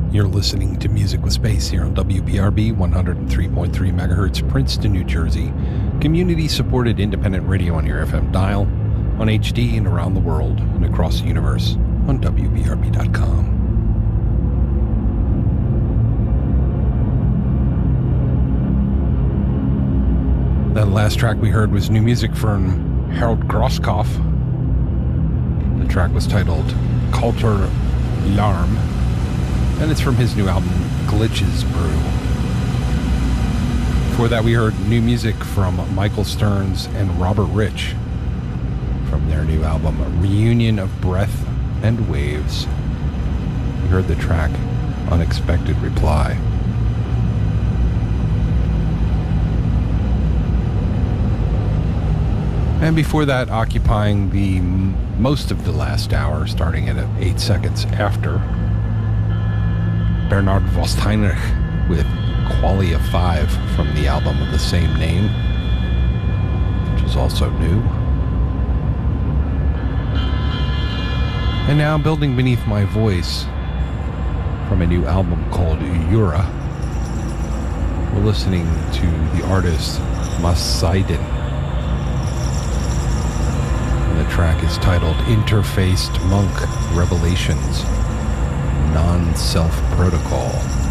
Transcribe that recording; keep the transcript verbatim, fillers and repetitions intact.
You're listening to Music with Space here on W P R B one oh three point three megahertz, Princeton, New Jersey. Community-supported independent radio on your F M dial, on H D and around the world and across the universe on W P R B dot com. That last track we heard was new music from Harold Grosskopf. The track was titled Kultur Larm, and it's from his new album, Glitches Brew. Before that, we heard new music from Michael Stearns and Robert Rich from their new album, Reunion of Breath and Waves. We heard the track Unexpected Reply. And before that, occupying the m- most of the last hour, starting at eight seconds after, Bernard Vosstheinrich with Qualia five from the album of the same name, which is also new. And now, building beneath my voice from a new album called Yura, we're listening to the artist Masaiden. The track is titled Interfaced Monk Revelations, Non-Self Protocol.